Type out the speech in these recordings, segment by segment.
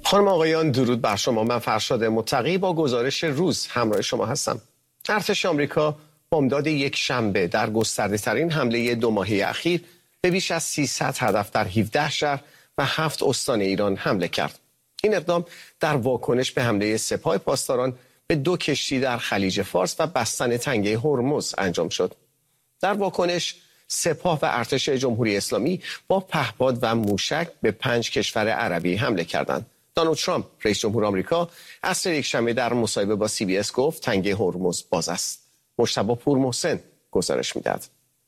خانم آقایان درود بر شما. من فرشاد متقی با گزارش روز همراه شما هستم. ارتش آمریکا بامداد یک شنبه در گسترده ترین حمله 2 ماهه اخیر به بیش از 300 هدف در 17 شهر و 7 استان ایران حمله کرد. این اقدام در واکنش به حمله سپاه پاسداران به 2 کشتی در خلیج فارس و بستن تنگه هرمز انجام شد. در واکنش سپاه و ارتش جمهوری اسلامی با پهپاد و موشک به 5 کشور عربی حمله کردند. دونالد ترامپ رئیس جمهور آمریکا عصر یکشنبه در مصاحبه با CBS گفت تنگه هرمز باز است. مجتبی پورمحسن گزارش می‌دهد.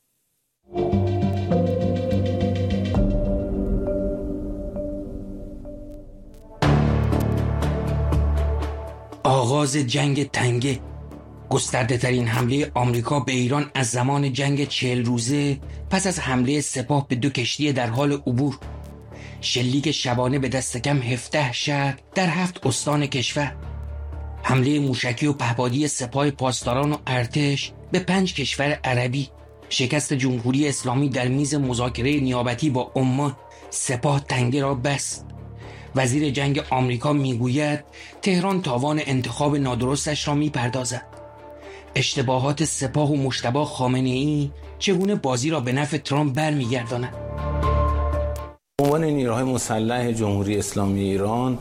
آغاز جنگ تنگه، گسترده ترین حمله آمریکا به ایران از زمان جنگ 40 روزه پس از حمله سپاه به 2 کشتی در حال عبور. شلیک شبانه به دست کم 17 شهر در 7 استان کشور. حمله موشکی و پهپادی سپاه پاسداران و ارتش به 5 کشور عربی. شکست جمهوری اسلامی در میز مذاکره نیابتی با عمان. سپاه تنگه را بست. وزیر جنگ آمریکا میگوید تهران تاوان انتخاب نادرستش را میپردازد. اشتباهات سپاه و مجتبی خامنه‌ای چگونه بازی را به نفع ترامپ برمیگرداند؟ به عنوان نیروهای مسلح جمهوری اسلامی ایران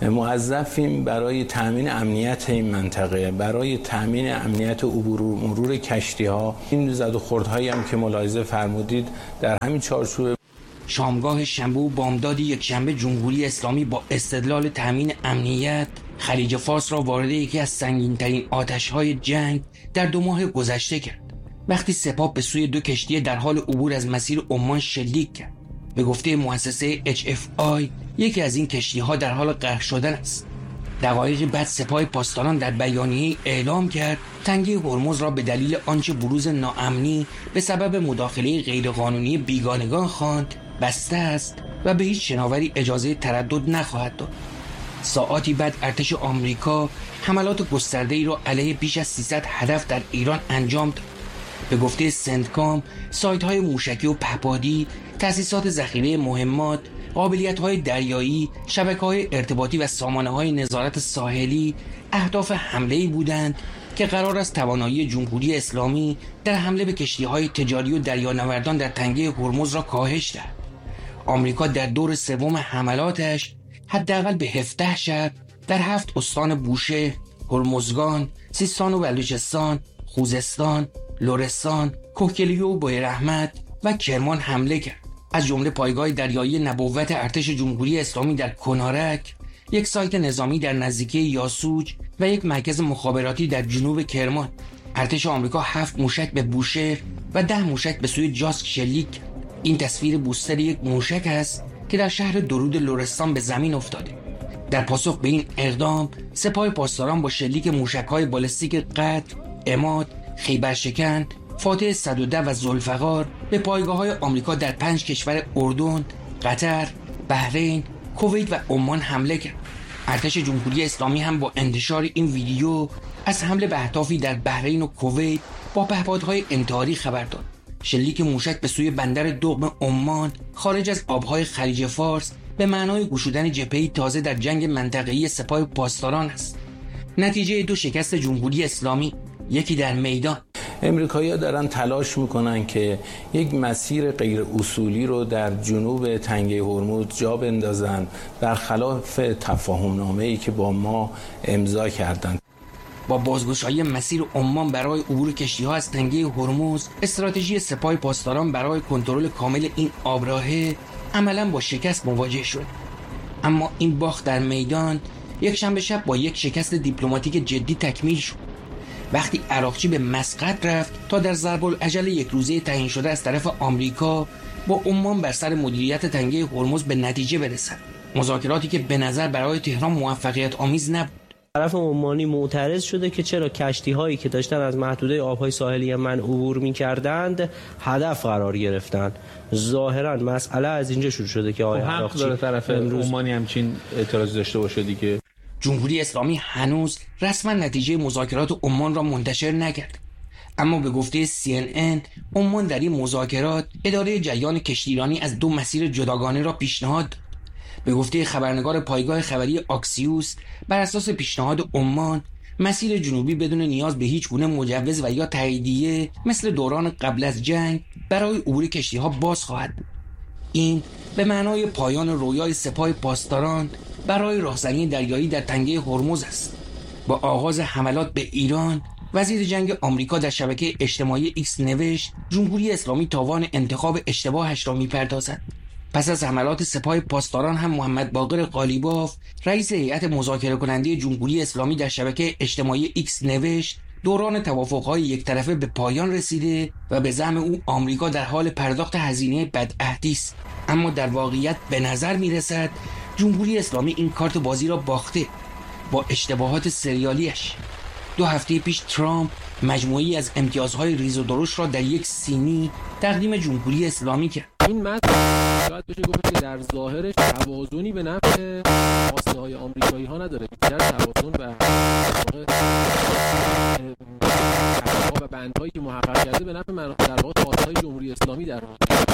موظفیم برای تامین امنیت این منطقه، برای تامین امنیت عبور و مرور کشتی‌ها. این زد و خوردهایی هم که ملاحظه فرمودید در همین چارچوب. شامگاه شنبه و بامداد یکشنبه جمهوری اسلامی با استدلال تامین امنیت خلیج فارس را وارد یکی از سنگین‌ترین آتش‌های جنگ در 2 ماه گذشته کرد. وقتی سپاه به سوی 2 کشتی در حال عبور از مسیر عمان شلیک کرد. به گفته مؤسسه HFI یکی از این کشتی‌ها در حال غرق شدن است. دقایق بعد سپاه پاسداران در بیانیه اعلام کرد تنگه هرمز را به دلیل آنچه بروز ناامنی به سبب مداخله غیرقانونی بیگانگان خواند بسته است و به هیچ شناوری اجازه تردد نخواهد داد. ساعاتی بعد ارتش آمریکا حملات گسترده‌ای را علیه بیش از 300 هدف در ایران انجام داد. به گفته سنتکام سایت‌های موشکی و پهپادی، تأسیسات ذخیره مهمات، قابلیت‌های دریایی، شبکه‌های ارتباطی و سامانه‌های نظارت ساحلی اهداف حمله‌ای بودند که قرار است توانایی جمهوری اسلامی در حمله به کشتی‌های تجاری و دریانوردان در تنگه هرمز را کاهش دهد. آمریکا در دور سوم حملاتش حداقل به 17 شهر در 7 استان بوشهر، هرمزگان، سیستان و بلوچستان، خوزستان، لرستان، کوکلیو و بویراحمد و کرمان حمله کرد. از جمله پایگاه دریایی نبوت ارتش جمهوری اسلامی در کنارک، یک سایت نظامی در نزدیکی یاسوج و یک مرکز مخابراتی در جنوب کرمان. ارتش آمریکا 7 موشک به بوشهر و 10 موشک به سوی جاسک شلیک کرد. این تصویر بوستر یک موشک است که در شهر درود لرستان به زمین افتاده. در پاسخ به این اقدام سپاه پاسداران با شلیک موشک‌های بالستیک قطر، عماد، خیبرشکن، فاتح 110 و ذوالفقار به پایگاه‌های آمریکا در 5 کشور اردن، قطر، بحرین، کویت و عمان حمله کرد. ارتش جمهوری اسلامی هم با انتشار این ویدیو از حمله به اهدافی در بحرین و کویت با پهپادهای انتحاری خبر داد. شلیک موشک به سوی بندر دغم عمان خارج از آبهای خلیج فارس به معنای گشودن جبهه‌ای تازه در جنگ منطقه‌ای سپاه پاسداران است. نتیجه 2 شکست جمهوری اسلامی، یکی در میدان. امریکایی‌ها دارن تلاش میکنن که یک مسیر غیر اصولی رو در جنوب تنگه هرمز جا بندازن، برخلاف تفاهم نامه‌ای که با ما امضا کردند. با بازگشایی مسیر عمان برای عبور کشتی‌ها از تنگه هرمز، استراتژی سپاه پاسداران برای کنترل کامل این آبراهه عملاً با شکست مواجه شد. اما این باخت در میدان یکشنبه شب با یک شکست دیپلماتیک جدی تکمیل شد. وقتی عراقچی به مسقط رفت تا در ضرب‌الاجل 1 روزه تعیین شده از طرف آمریکا با عمان بر سر مدیریت تنگه هرمز به نتیجه برسد. مذاکراتی که به نظر برای تهران موفقیت آمیز نبود. طرف عمانی معترض شده که چرا کشتی‌هایی که داشتن از محدوده آب‌های ساحلی من عبور می‌کردند هدف قرار گرفتند. ظاهراً مسئله از اینجا شروع شده که آقای عراقچی داره طرف عمانی همچین اعتراضی داشته باشه دیگه. جمهوری اسلامی هنوز رسما نتیجه مذاکرات عمان را منتشر نکرد. اما به گفته CNN عمان در این مذاکرات اداره جریان کشتیرانی از 2 مسیر جداگانه را پیشنهاد داد. به گفته خبرنگار پایگاه خبری آکسیوس، بر اساس پیشنهاد عمان، مسیر جنوبی بدون نیاز به هیچ گونه مجوز و یا تاییدیه مثل دوران قبل از جنگ برای عبور کشتی‌ها باز خواهد بود. این به معنای پایان رویای سپاه پاسداران برای راهزنی دریایی در تنگه هرمز است. با آغاز حملات به ایران، وزیر جنگ آمریکا در شبکه اجتماعی ایکس نوشت جمهوری اسلامی تاوان انتخاب اشتباهش را می‌پردازد. پس از حملات سپاه پاسداران هم محمد باقر قالیباف، رئیس هیئت مذاکره کننده جمهوری اسلامی، در شبکه اجتماعی ایکس نوشت دوران توافق‌های یک طرفه به پایان رسیده و به زعم او آمریکا در حال پرداخت هزینه بدعهدی است. اما در واقعیت به نظر می‌رسد جمهوری اسلامی این کارت بازی را باخته با اشتباهات سریالیش. 2 هفته پیش ترامپ مجموعی از امتیازهای ریز و درشت را در یک سینی تقدیم جمهوری اسلامی کرد. این متن شاید بشه گفت که در ظاهرش توازنی به نفع خواسته های آمریکایی ها نداره، بیشتر توازن و و بندهایی که محقق کرده به نفع در واقع خواسته های جمهوری اسلامی در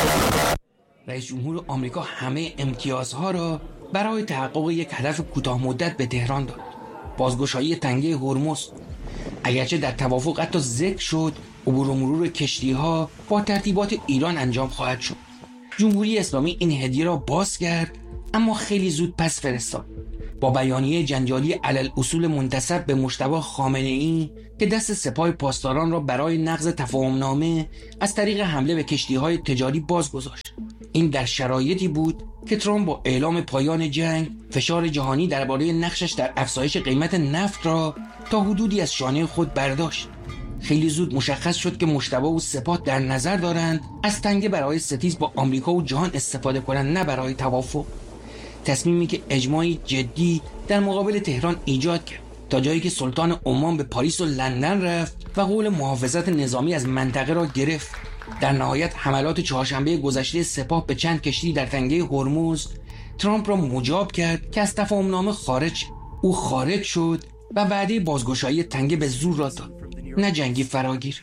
رئیس جمهور آمریکا همه امتیازها را برای تحقق یک هدف کوتاه مدت به تهران داد: بازگشایی تنگه هرمز. اگرچه در توافق حتی ذکر شد عبور و مرور کشتی‌ها با ترتیبات ایران انجام خواهد شد. جمهوری اسلامی این هدیه را باز کرد، اما خیلی زود پس فرستاد. با بیانیه جنجالی علل اصول منتسب به مجتبی خامنه‌ای که دست سپاه پاسداران را برای نقض تفاهمنامه از طریق حمله به کشتی‌های تجاری باز گذاشت. این در شرایطی بود که ترامپ با اعلام پایان جنگ فشار جهانی درباره نقشش در افزایش قیمت نفت را تا حدودی از شانه خود برداشت. خیلی زود مشخص شد که مجتبی و سپاه در نظر دارند از تنگه برای ستیز با آمریکا و جهان استفاده کنند، نه برای توافق. تصمیمی که اجماعی جدی در مقابل تهران ایجاد کرد، تا جایی که سلطان عمان به پاریس و لندن رفت و قول محافظت نظامی از منطقه را گرفت. در نهایت حملات چهارشنبه گذشته سپاه به چند کشتی در تنگه هرمز ترامپ را مجاب کرد که از تفاهمنامه خارج. او خارج شد و وعده بازگشایی تنگه به زور را داد، نه جنگی فراگیر.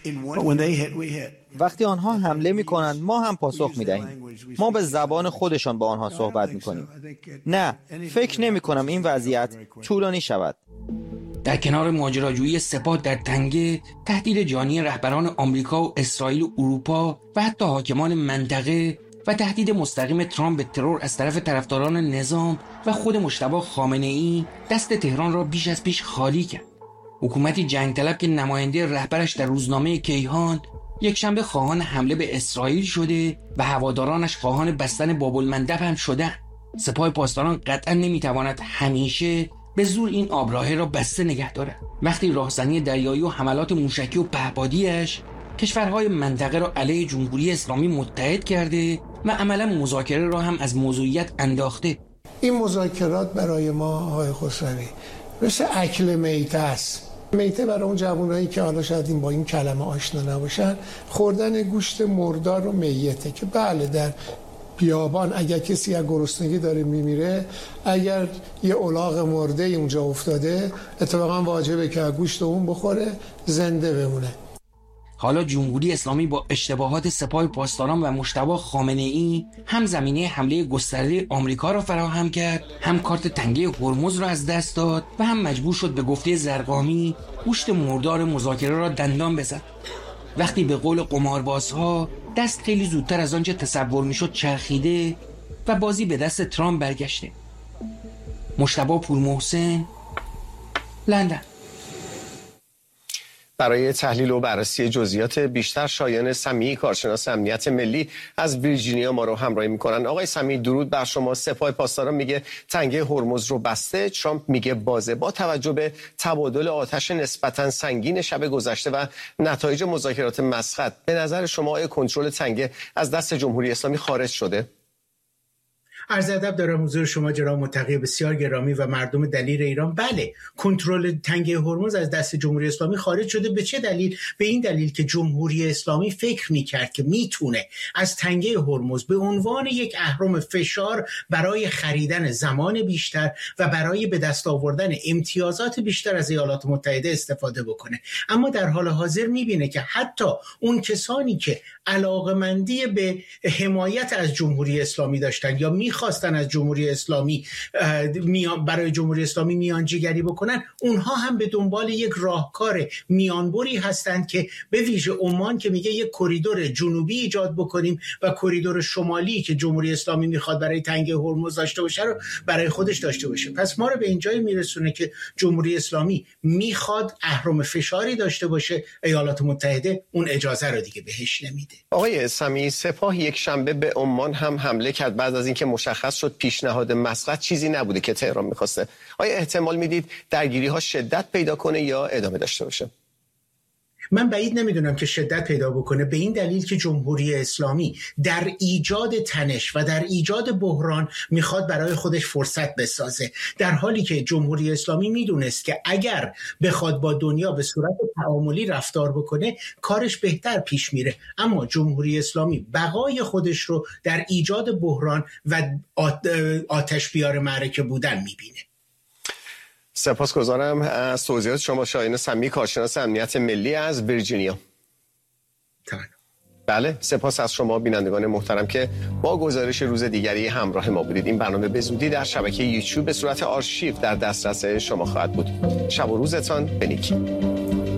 وقتی آنها حمله می‌کنند ما هم پاسخ می‌دهیم. ما به زبان خودشان با آنها صحبت می‌کنیم. نه، فکر نمی‌کنم این وضعیت طولانی شود. در کنار ماجراجویی سپاه در تنگه، تهدید جانی رهبران آمریکا و اسرائیل و اروپا و حتی حاکمان منطقه و تهدید مستقیم ترامپ به ترور از طرف طرفداران نظام و خود مجتبی خامنه‌ای دست تهران را بیش از پیش خالی کرد. حکومتی جنگ طلب که نماینده رهبرش در روزنامه کیهان یک شنبه خواهان حمله به اسرائیل شده و هوادارانش خواهان بستن باب‌المندب هم شدن. سپاه پاسداران قطعا نمیتواند همیشه به زور این آبراهه را بسته نگه دارد. وقتی راهزنی دریایی و حملات موشکی و پهپادیش کشورهای منطقه را علیه جمهوری اسلامی متحد کرده و عملا مذاکره را هم از موضوعیت انداخته. این مذاکرات برای ما آقای خسروی مثل اکل میته است. میته برای اون جوانایی که حالا شاید این با این کلمه آشنا نباشن، خوردن گوشت مردار و میته که بله در بیابان اگر کسی از گرسنگی داره میمیره، اگر یه الاغ مرده اونجا افتاده، اتفاقا واجبه که گوشت اون بخوره زنده بمونه. حالا جمهوری اسلامی با اشتباهات سپاه پاسداران و مجتبی خامنه‌ای هم زمینه حمله گسترده آمریکا را فراهم کرد، هم کارت تنگه هرمز را از دست داد و هم مجبور شد به گفته زرقامی گوشت مردار مذاکره را دندان بزد. وقتی به قول قماربازها دست خیلی زودتر از آنچه تصور میشد چرخیده و بازی به دست ترامپ برگشته. مجتبی پورمحسن، لندن. برای تحلیل و بررسی جزئیات بیشتر شایان سمیعی، کارشناس امنیت ملی از ویرجینیا ما رو همراهی میکنن. آقای سمیعی درود بر شما. سپاه پاسداران میگه تنگه هرمز رو بسته، ترامپ میگه بازه. با توجه به تبادل آتش نسبتا سنگین شب گذشته و نتایج مذاکرات مسقط، به نظر شما آیا کنترل تنگه از دست جمهوری اسلامی خارج شده؟ عرض ادب دارم حضور شما جناب متقی بسیار گرامی و مردم دلیر ایران. بله، کنترل تنگه هرمز از دست جمهوری اسلامی خارج شده. به چه دلیل؟ به این دلیل که جمهوری اسلامی فکر می‌کرد که میتونه از تنگه هرمز به عنوان یک اهرم فشار برای خریدن زمان بیشتر و برای به دست آوردن امتیازات بیشتر از ایالات متحده استفاده بکنه. اما در حال حاضر می‌بینه که حتی اون کسانی که علاقه‌مندی به حمایت از جمهوری اسلامی داشتن یا میخواستن از جمهوری اسلامی برای جمهوری اسلامی میانجیگری بکنن، اونها هم به دنبال یک راهکار میانبری هستند که به ویژه عمان که میگه یک کریدور جنوبی ایجاد بکنیم و کریدور شمالی که جمهوری اسلامی میخواد برای تنگه هرمز داشته باشه رو برای خودش داشته باشه. پس ما رو به اینجای میرسونه که جمهوری اسلامی میخواد اهرم فشاری داشته باشه، ایالات متحده اون اجازه رو دیگه بهش نمیده. آقای سمی، سپاه یک شنبه به عمان هم حمله کرد بعد از اینکه مشخص شد پیشنهاد مسقط چیزی نبوده که تهران میخواسته. آیا احتمال میدید درگیری ها شدت پیدا کنه یا ادامه داشته باشه؟ من بعید نمیدونم که شدت پیدا بکنه، به این دلیل که جمهوری اسلامی در ایجاد تنش و در ایجاد بحران میخواد برای خودش فرصت بسازه، در حالی که جمهوری اسلامی میدونست که اگر بخواد با دنیا به صورت تعاملی رفتار بکنه کارش بهتر پیش میره. اما جمهوری اسلامی بقای خودش رو در ایجاد بحران و آتش بیار معرکه بودن میبینه. سپاسگزارم از توضیحات شما. شاهین سمی، کارشناس امنیت ملی از ویرجینیا. بله، سپاس از شما بینندگان محترم که با گزارش روز دیگری همراه ما بودید. این برنامه به زودی در شبکه یوتیوب به صورت آرشیو در دسترس شما خواهد بود. شب و روزتان بنیک.